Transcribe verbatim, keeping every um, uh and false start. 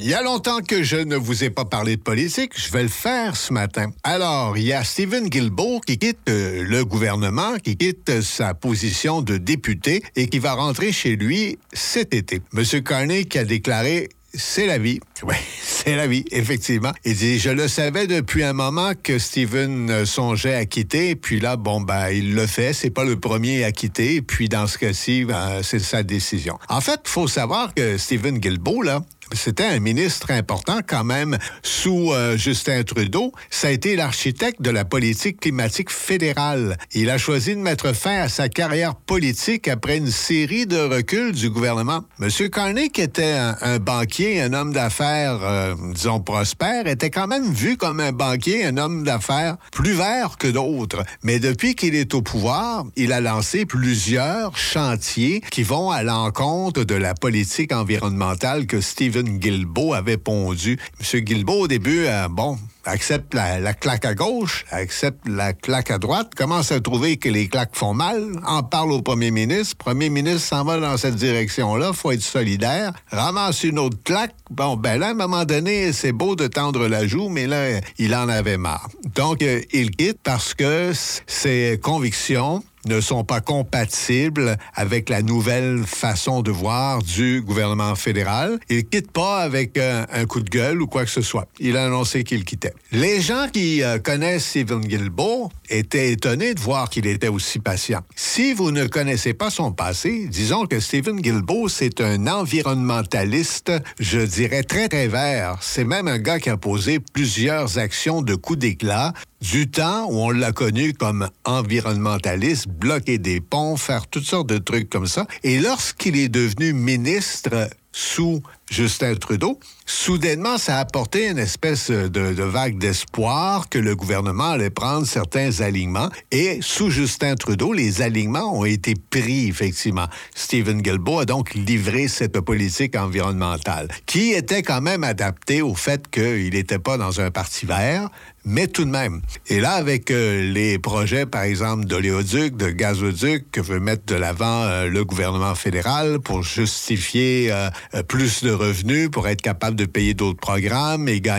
Il y a longtemps que je ne vous ai pas parlé de politique, je vais le faire ce matin. Alors, il y a Stephen Guilbeault qui quitte euh, le gouvernement, qui quitte euh, sa position de député et qui va rentrer chez lui cet été. Monsieur Carney qui a déclaré « C'est la vie ». Oui, c'est la vie, effectivement. Il dit, je le savais depuis un moment que Stephen songeait à quitter, puis là, bon, ben, il le fait. C'est pas le premier à quitter, puis dans ce cas-ci, ben, c'est sa décision. En fait, il faut savoir que Stephen Guilbeault, là, c'était un ministre important quand même sous euh, Justin Trudeau. Ça a été l'architecte de la politique climatique fédérale. Il a choisi de mettre fin à sa carrière politique après une série de reculs du gouvernement. Monsieur Carney, qui était un, un banquier, un homme d'affaires, euh, disons, prospère, était quand même vu comme un banquier, un homme d'affaires plus vert que d'autres. Mais depuis qu'il est au pouvoir, il a lancé plusieurs chantiers qui vont à l'encontre de la politique environnementale que Stephen Guilbeault avait pondu. M. Guilbeault, au début, euh, bon, accepte la, la claque à gauche, accepte la claque à droite, commence à trouver que les claques font mal, en parle au premier ministre, premier ministre s'en va dans cette direction-là, faut être solidaire, ramasse une autre claque, bon, ben là, à un moment donné, c'est beau de tendre la joue, mais là, il en avait marre. Donc, euh, il quitte parce que ses convictions ne sont pas compatibles avec la nouvelle façon de voir du gouvernement fédéral. Il quitte pas avec euh, un coup de gueule ou quoi que ce soit. Il a annoncé qu'il quittait. Les gens qui euh, connaissent Stephen Guilbeault étaient étonnés de voir qu'il était aussi patient. Si vous ne connaissez pas son passé, disons que Stephen Guilbeault, c'est un environnementaliste, je dirais très, très vert. C'est même un gars qui a posé plusieurs actions de coups d'éclat du temps où on l'a connu comme environnementaliste, bloquer des ponts, faire toutes sortes de trucs comme ça. Et lorsqu'il est devenu ministre sous Justin Trudeau, soudainement, ça a apporté une espèce de, de vague d'espoir que le gouvernement allait prendre certains alignements. Et sous Justin Trudeau, les alignements ont été pris, effectivement. Stephen Guilbeault a donc livré cette politique environnementale, qui était quand même adaptée au fait qu'il n'était pas dans un parti vert, mais tout de même. Et là, avec euh, les projets, par exemple, d'oléoduc, de gazoduc, que veut mettre de l'avant euh, le gouvernement fédéral pour justifier euh, euh, plus de revenus, pour être capable de payer d'autres programmes et gagner